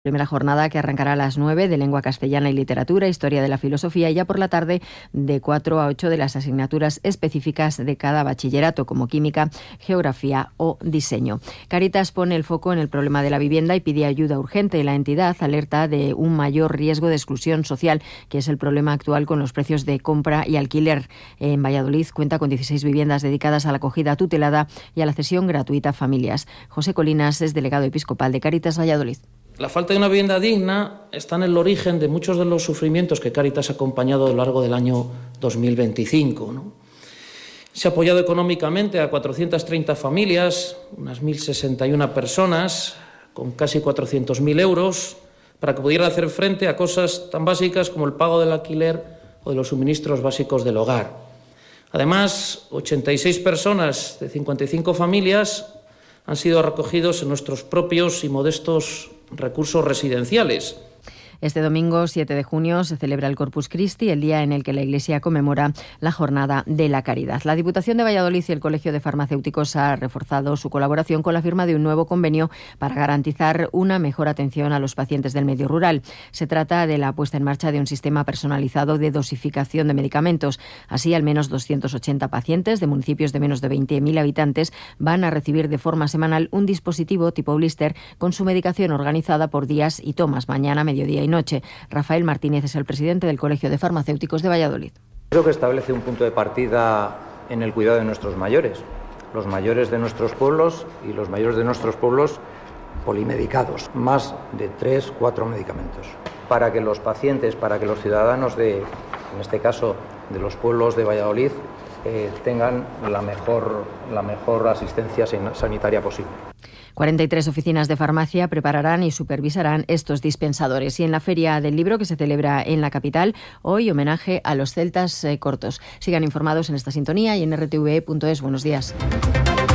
Primera jornada que arrancará a las 9 de lengua castellana y literatura, historia de la filosofía, y ya por la tarde de 4 a 8 de las asignaturas específicas de cada bachillerato, como química, geografía o diseño. Cáritas pone el foco en el problema de la vivienda y pide ayuda urgente. La entidad alerta de un mayor riesgo de exclusión social, que es el problema actual con los precios de compra y alquiler. En Valladolid cuenta con 16 viviendas dedicadas a la acogida tutelada y a la cesión gratuita a familias. José Colinas es delegado episcopal de Cáritas Valladolid. La falta de una vivienda digna está en el origen de muchos de los sufrimientos que Cáritas ha acompañado a lo largo del año 2025, ¿no? Se ha apoyado económicamente a 430 familias, unas 1.061 personas, con casi 400.000 euros, para que pudieran hacer frente a cosas tan básicas como el pago del alquiler o de los suministros básicos del hogar. Además, 86 personas de 55 familias han sido recogidos en nuestros propios y modestos recursos residenciales. Este domingo 7 de junio se celebra el Corpus Christi, el día en el que la Iglesia conmemora la Jornada de la Caridad. La Diputación de Valladolid y el Colegio de Farmacéuticos ha reforzado su colaboración con la firma de un nuevo convenio para garantizar una mejor atención a los pacientes del medio rural. Se trata de la puesta en marcha de un sistema personalizado de dosificación de medicamentos. Así, al menos 280 pacientes de municipios de menos de 20.000 habitantes van a recibir de forma semanal un dispositivo tipo blister con su medicación organizada por días y tomas, mañana, mediodía y noche. Rafael Martínez es el presidente del Colegio de Farmacéuticos de Valladolid. Creo que establece un punto de partida en el cuidado de nuestros mayores, los mayores de nuestros pueblos y los mayores de nuestros pueblos polimedicados, más de 3-4 medicamentos, para que los pacientes, para que los ciudadanos en este caso de los pueblos de Valladolid, tengan la mejor asistencia sanitaria posible. 43 oficinas de farmacia prepararán y supervisarán estos dispensadores. Y en la Feria del Libro, que se celebra en la capital, hoy homenaje a los celtas cortos. Sigan informados en esta sintonía y en rtve.es. Buenos días.